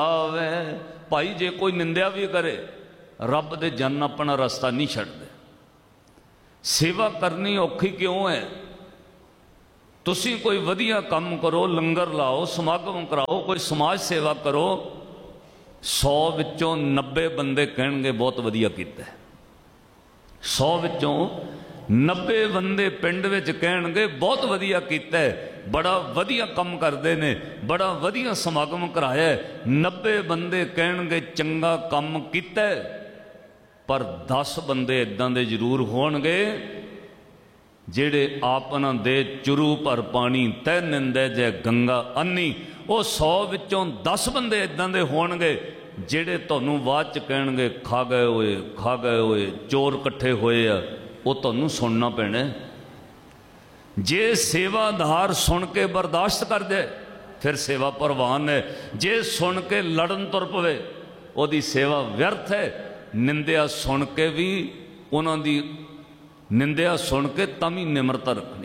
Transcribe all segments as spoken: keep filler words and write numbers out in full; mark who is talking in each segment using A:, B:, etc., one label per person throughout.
A: आवे भाई जे कोई निंदिया भी करे रब दे जन अपना रास्ता नहीं छड्डदे। सेवा करनी औखी क्यों है? तुसी कोई वधिया काम करो, लंगर लाओ, समागम कराओ, कोई समाज सेवा करो, सौ विचों नब्बे बंदे कहणगे बहुत वधिया कीता है। सौ विचों नब्बे बंदे पिंड विच कहणगे बहुत वधिया कीता है, बड़ा वधिया काम करते ने, बड़ा वधिया समागम कराया है। नब्बे बंदे कहणगे चंगा काम कीता है, पर दस बंदे इदां दे जरूर होणगे जेड़े आपना दे चुरू भर पानी तै निंदे जै गंगा अन्नी। वो सौ विचों दस बंदे इदां दे होणगे जेड़े तुहानूं बाद च कहणगे खा गए होए खा गए होए चोर कट्ठे होए आ, वो तुहानूं सुनना पैना। जे सेवादार सुन के बर्दाश्त कर दे फिर सेवा प्रवान है, जे सुन के लड़न तुर पवे ओदी सेवा व्यर्थ है। निंदिया सुन के भी उन्हां दी निंदिया सुन के तभी निमरता रखनी।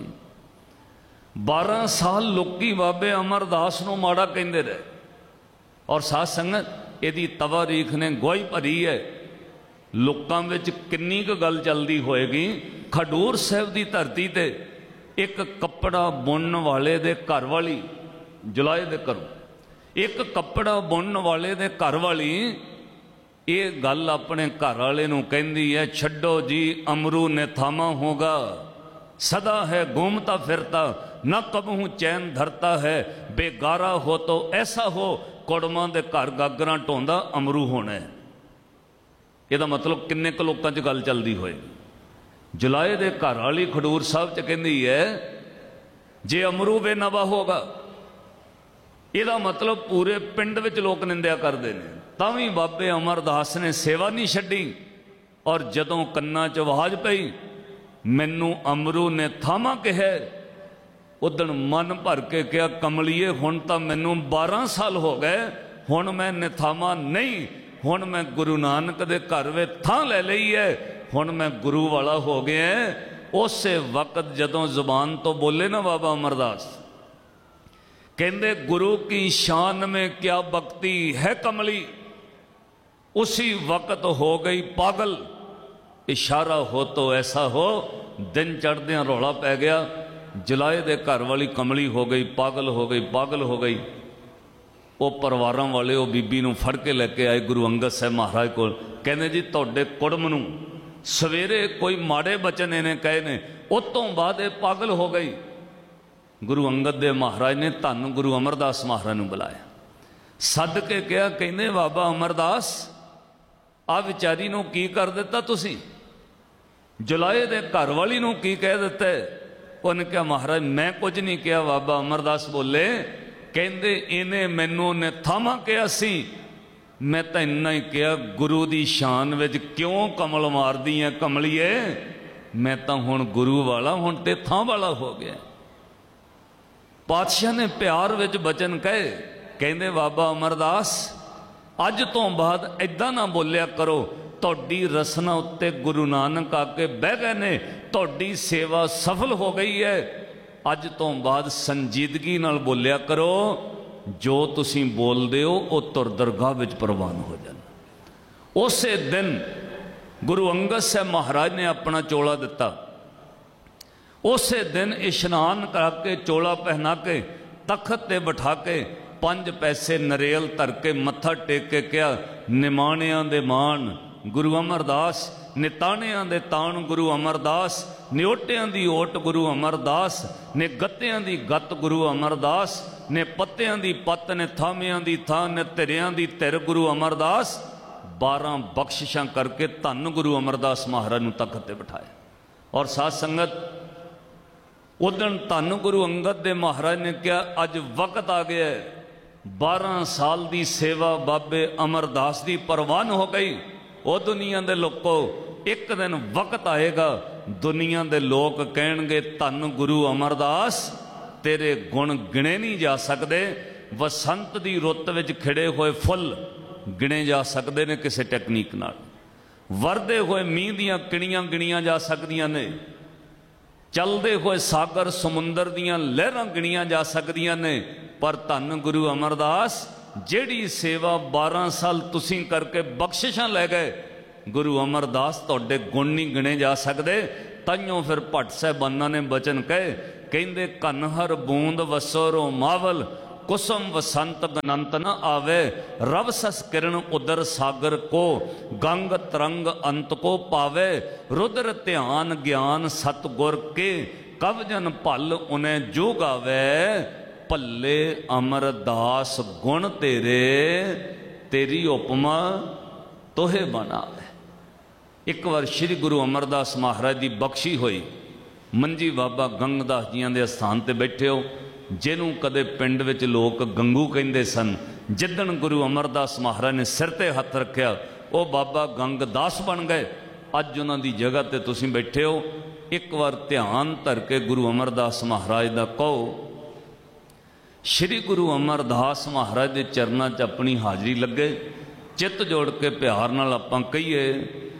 A: बारह साल लोकी बाबे अमरदास नूं माड़ा कहंदे रहे और साध संगत इहदी तवारीख ने गवाही भरी है। लोकां विच किन्नी क गल चलदी होएगी। खडूर साहिब दी धरती ते एक कपड़ा बुनन वाले दे घर वाली जुलाए दे घरों एक कपड़ा बुनन वाले दे घर वाली ये गल अपने घर वाले नूं कहंदी है, छड्डो जी अमरू ने थामा होगा, सदा है घूमता फिरता, न कबहू चैन धरता है, बेगारा हो तो ऐसा हो, कुड़मां दे घर गागरां ढोंदा अमरू होना है। यदा मतलब किन्ने क लोकां च गल चलदी होएगी। जुलाए दे घर वाली खडूर साहब च कहंदी है जे अमरू बेनवा होगा, यदा मतलब पूरे पिंड विच लोग निंदिया करते हैं, तावी बाबे अमरदास ने सेवा नहीं छड्डी। और जदों कन्ना च आवाज पई मैनू अमरू ने थामा कहा, उदण मन भर के कहा कमलीए हुण तां मैनू बारह साल हो गए, हुण मैं निथामा नहीं, हुण मैं गुरु नानक दे घर वे थां ले लई है, हुण मैं गुरु वाला हो गया। उस वक्त जदों जुबान तो बोले ना बाबा अमरदास, कहंदे गुरु की शान में क्या भक्ति है कमली, उसी वक्त हो गई पागल, इशारा हो तो ऐसा हो। दिन चढ़दे रौला पै गया, जुलाए दे घर वाली कमली हो गई, पागल हो गई, पागल हो गई। वो परिवारों वाले वो बीबी नूं फड़ के लैके आए गुरु अंगद साहब महाराज को, कहने जी तुहाडे कुड़म नूं सवेरे कोई माड़े बचन इन्हें कहे ने, उस तो बाद ये पागल हो गई। गुरु अंगद देव महाराज ने धन गुरु अमरदास महाराज नूं बुलाया, सद के कहा, कहने बाबा अमरदास आ विचारी नूं की कर दिता तुसीं, जुलाए दे घर वाली नूं की कह दिता है? उन्हें कहा महाराज मैं कुछ नहीं किया। बाबा अमरदास बोले, कहंदे इन्हें मैनू ने थामा कहा सी, मैं तो इन्ना ही कहा गुरु दी शान विच क्यों कमल मार दी है कमलीए, मैं तो हुण गुरु वाला, हुण ते थां वाला हो गया। पातशाह ने प्यार विच बचन कहे, कहंदे बाबा अमरदास अज तो बाद इदां ना बोलिया करो, तुहाडी रसना उत्ते गुरु नानक आके बह गए ने, तुहाडी सेवा सफल हो गई है। अज तो बाद संजीदगी नाल बोलिया करो, जो तुसीं बोलदे हो वो तुर दरगाह विच प्रवान हो जाना। उस दिन गुरु अंगद साहब महाराज ने अपना चोला दिता। उस दिन इशनान करके चोला पहना के तखत ते बिठा के पंज पैसे नरेल धर के मत्था टेक के क्या, निमाणियां दे मान गुरु अमरदास, निताणियां दे ताण गुरु अमरदास, निओटियां दी ओट गुरु अमरदास, ने गत्तियां दी गत गुरु अमरदास, ने पत्तियां दी पत्त, ने थामियां दी थां, ने तिरियां दी तिर गुरु अमरदास। बारह बख्शिशां करके धन गुरु अमरदास महाराज नूं तखत ते बिठाया। और साध संगत उदण धन गुरु अंगद दे महाराज ने कहा अज वक्त आ गया है, बारह साल दी सेवा बाबे अमरदास दी परवान हो गई। ओ दुनिया दे लोको, एक दिन वक्त आएगा दुनिया दे लोग कहणगे धन गुरु अमरदास तेरे गुण गिणे नहीं जा सकते। वसंत दी रुत विच खिड़े हुए फुल गिणे जा सकते ने किसी टैकनीक नाल, वरदे हुए मीह दियां किणियां गिणियां जा सकदियां ने, चलते हुए सागर समुंदर दियां लहरां गिणियां जा सकदियां ने, पर धन गुरु अमरदास ਜਿਹੜੀ सेवा बारह साल तुसीं करके बख्शिशां लै गए, गुरु अमरदास तुहाडे गुण नहीं गिणे जा सकते। ताइयों फिर भट्ट साहिबाना ने बचन कहे, कहंदे कन्हर बूंद वसोरो मावल, कुसुम वसंत गनंत न आवे, रव सस किरण उदर सागर को, गंग तरंग अंत को पावे, रुद्र ध्यान ज्ञान सतगुर के, कब जन भल उन्हें जो गावे, भले अमरदास गुण तेरे, तेरी उपमा तोहे बनावे। एक बार श्री गुरु अमरदास महाराज की बख्शी हुई, मंजी बाबा गंगदास जियां दे स्थान ते बैठे हो, जिन्हों कदे पिंड विच लोग गंगू कहते सन, जिदन गुरु अमरदास महाराज ने सिर ते हथ रखिया वो बाबा गंगदास बन गए। अज उन्हां दी जगह ते तुसीं बैठे हो। एक बार ध्यान धर के गुरु अमरदास महाराज दा कहो, श्री गुरु अमरदास महाराज के चरणों च अपनी हाजिरी लगे, चित्त जोड़ के प्यार नाल आपां कहिए,